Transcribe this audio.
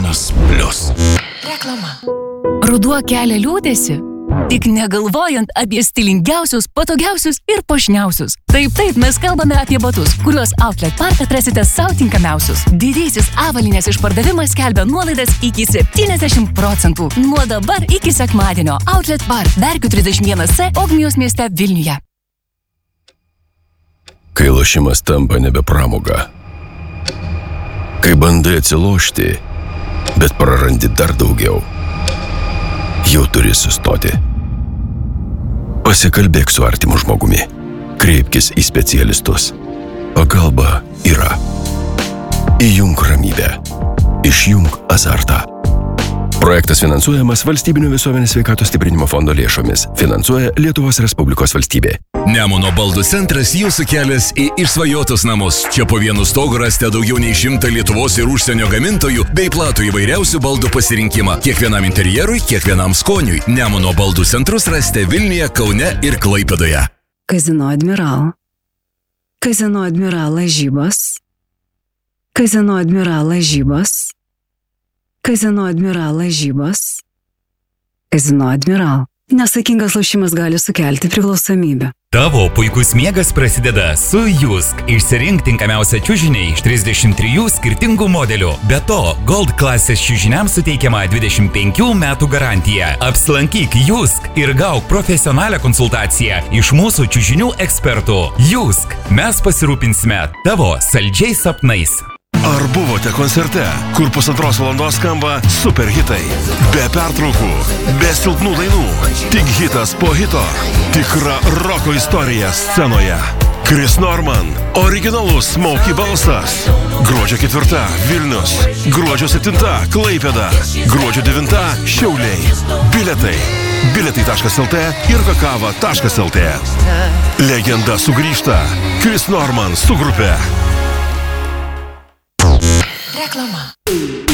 Euronas Plus. Reklama. Ruduo kelia liūdėsi? Tik negalvojant apie stilingiausius, patogiausius ir puošniausius. Taip, mes kalbame apie batus, kuriuos Outlet Park atrasite sau tinkamiausius. Didysis avalinės išpardavimas skelbia nuolaidas iki 70%. Nuo dabar iki sekmadienio. Outlet Park, Verkių 31C, Ogmijos mieste Vilniuje. Kai lošimas tampa nebe pramoga. Kai bandai atsilošti, bet prarandi dar daugiau. Jau turi sustoti. Pasikalbėk su artimu žmogumi. Kreipkis į specialistus. Pagalba yra. Įjunk ramybę. Išjunk azartą. Projektas finansuojamas Valstybinio visuomenės sveikatos stiprinimo fondo lėšomis. Finansuoja Lietuvos Respublikos valstybė. Nemuno baldų centras jūsų kelias į išsvajotus namus. Čia po vienu stogu rasite daugiau nei 100 Lietuvos ir užsienio gamintojų bei platų įvairiausių baldų pasirinkimą. Kiekvienam interjerui, kiekvienam skoniui. Nemuno baldų centrus rasite Vilniuje, Kaune ir Klaipėdoje. Kazino Admiral. Kazino Admiral lažybos. Kazino Admiral lažybos. Kazino Admiral lažybos. Kazino Admiral. Nesaikingas lošimas gali sukelti priklausomybę. Tavo puikus miegas prasideda su Jusk. Išsirink tinkamiausią čiužinį iš 33 skirtingų modelių. Be to, Gold klasės čiužiniams suteikiama 25 metų garantija. Apsilankyk Jusk ir gauk profesionalią konsultaciją iš mūsų čiužinių ekspertų. Jusk. Mes pasirūpinsime tavo saldžiais sapnais. Ar buvote koncerte, kur pusantros valandos skamba super hitai? Be pertraukų, be silpnų dainų, tik hitas po hito. Tikra roko istorija scenoje. Chris Norman, originalus Smokey balsas. Gruodžio 4 Vilnius, gruodžio 7 Klaipėda, gruodžio 9 Šiauliai. Bilietai. Biletai.lt ir kakava.lt. Legenda sugrįžta. Chris Norman su grupe. Reklama.